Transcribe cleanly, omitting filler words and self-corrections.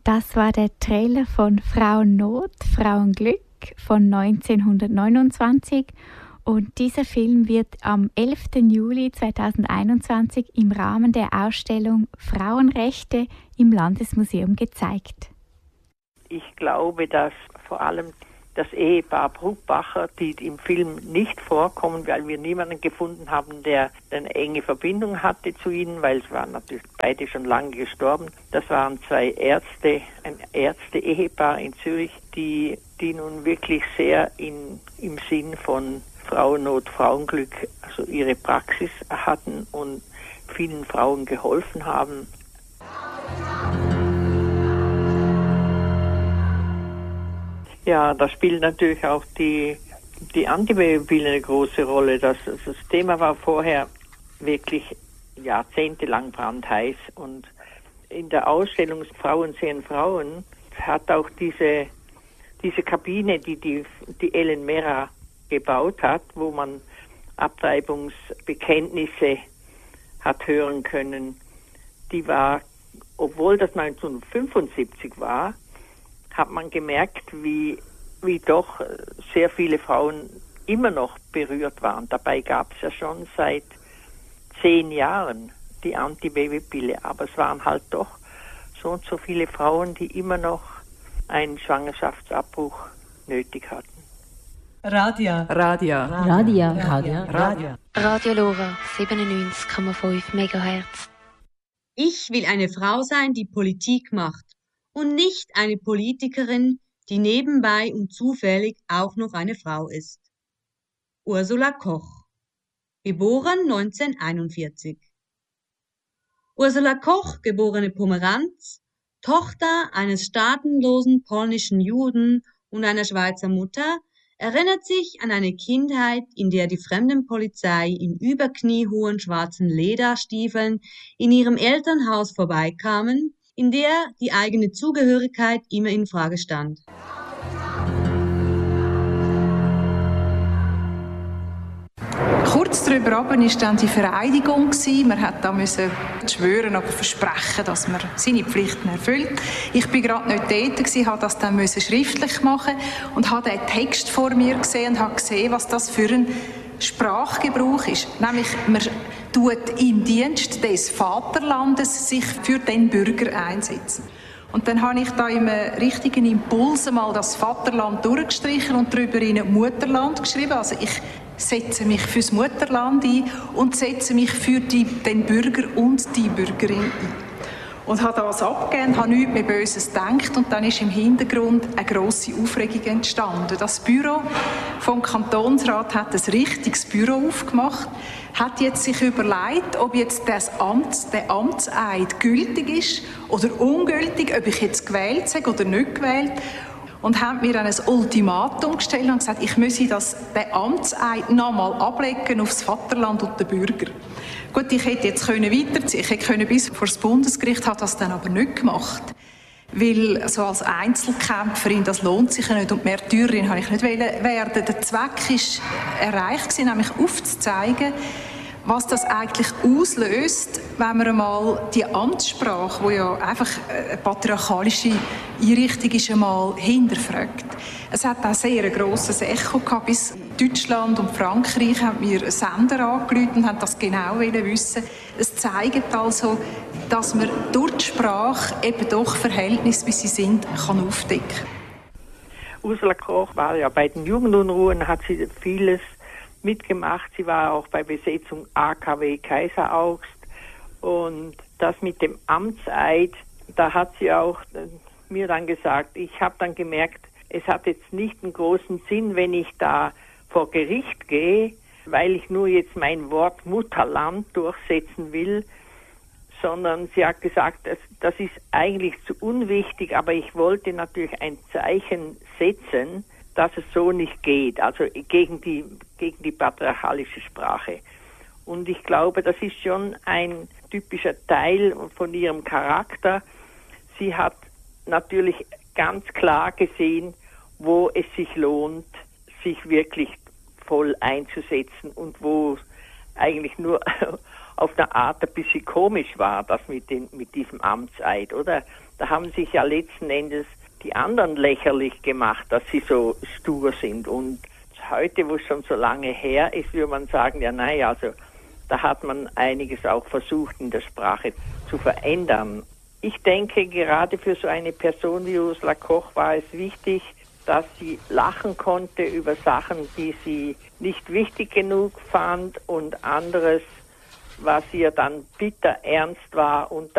Das war der Trailer von Frauennot, Frauenglück von 1929 und dieser Film wird am 11. Juli 2021 im Rahmen der Ausstellung Frauenrechte im Landesmuseum gezeigt. Ich glaube, dass vor allem das Ehepaar Bruckbacher, die im Film nicht vorkommen, weil wir niemanden gefunden haben, der eine enge Verbindung hatte zu ihnen, weil es waren natürlich beide schon lange gestorben. Das waren zwei Ärzte, ein Ärzte-Ehepaar in Zürich, die nun wirklich sehr im Sinn von Frauennot, Frauenglück, also ihre Praxis hatten und vielen Frauen geholfen haben. Ja, da spielt natürlich auch die Antibabypille eine große Rolle. Das Thema war vorher wirklich jahrzehntelang brandheiß und in der Ausstellung Frauen sehen Frauen hat auch diese Kabine, die Ellen Mera gebaut hat, wo man Abtreibungsbekenntnisse hat hören können, die war, obwohl das 1975 war, hat man gemerkt, wie doch sehr viele Frauen immer noch berührt waren. Dabei gab es ja schon seit 10 Jahren die Antibabypille, aber es waren halt doch so und so viele Frauen, die immer noch einen Schwangerschaftsabbruch nötig hatten. Radio Lora 97,5 MHz. Ich will eine Frau sein, die Politik macht und nicht eine Politikerin, die nebenbei und zufällig auch noch eine Frau ist. Ursula Koch, geboren 1941. Ursula Koch, geborene Pomeranz, Tochter eines staatenlosen polnischen Juden und einer Schweizer Mutter, erinnert sich an eine Kindheit, in der die Fremdenpolizei in überkniehohen schwarzen Lederstiefeln in ihrem Elternhaus vorbeikamen, in der die eigene Zugehörigkeit immer in Frage stand. Kurz darüber war dann die Vereidigung. Man musste da schwören oder versprechen, dass man seine Pflichten erfüllt. Ich war gerade nicht dort, musste das dann schriftlich machen und habe den Text vor mir gesehen und habe gesehen, was das für ein Sprachgebrauch ist. Nämlich, man tut im Dienst des Vaterlandes sich für den Bürger einsetzen. Und dann habe ich da im richtigen Impuls mal das Vaterland durchgestrichen und darüber in Mutterland geschrieben. Also ich setze mich fürs Mutterland ein und setze mich für den Bürger und die Bürgerin ein. Und habe das abgegeben, habe nichts mehr Böses gedacht und dann ist im Hintergrund eine grosse Aufregung entstanden. Das Büro vom Kantonsrat hat ein richtiges Büro aufgemacht, hat jetzt sich überlegt, ob jetzt der Amtseid gültig ist oder ungültig, ob ich jetzt gewählt sage oder nicht gewählt. Und haben mir dann ein Ultimatum gestellt und gesagt, ich müsse den Amtseid nochmal ablegen aufs Vaterland und den Bürger. Gut, ich hätte jetzt weiterziehen, ich hätte bis vor das Bundesgericht, habe das dann aber nicht gemacht. Weil so als Einzelkämpferin, das lohnt sich ja nicht und Märtyrerin habe ich nicht werden. Der Zweck ist erreicht, nämlich aufzuzeigen, was das eigentlich auslöst, wenn man einmal die Amtssprache, die ja einfach eine patriarchalische Einrichtung ist, einmal hinterfragt. Es hat auch sehr ein grosses Echo gehabt. Bis Deutschland und Frankreich haben mir Sender angerufen und haben das genau wissen. Es zeigt also, dass man durch die Sprache eben doch Verhältnisse, wie sie sind, kann aufdecken. Ursula Koch war ja bei den Jugendunruhen, hat sie vieles mitgemacht. Sie war auch bei Besetzung AKW Kaiseraugst und das mit dem Amtseid, da hat sie auch mir dann gesagt, ich habe dann gemerkt, es hat jetzt nicht einen großen Sinn, wenn ich da vor Gericht gehe, weil ich nur jetzt mein Wort Mutterland durchsetzen will, sondern sie hat gesagt, das ist eigentlich zu unwichtig, aber ich wollte natürlich ein Zeichen setzen, dass es so nicht geht, also gegen die patriarchalische Sprache. Und ich glaube, das ist schon ein typischer Teil von ihrem Charakter. Sie hat natürlich ganz klar gesehen, wo es sich lohnt, sich wirklich voll einzusetzen und wo eigentlich nur auf eine Art ein bisschen komisch war, das mit diesem Amtseid, oder? Da haben sich ja letzten Endes die anderen lächerlich gemacht, dass sie so stur sind. Und heute, wo es schon so lange her ist, würde man sagen, ja naja, also da hat man einiges auch versucht in der Sprache zu verändern. Ich denke, gerade für so eine Person wie Ursula Koch war es wichtig, dass sie lachen konnte über Sachen, die sie nicht wichtig genug fand und anderes, was ihr dann bitter ernst war und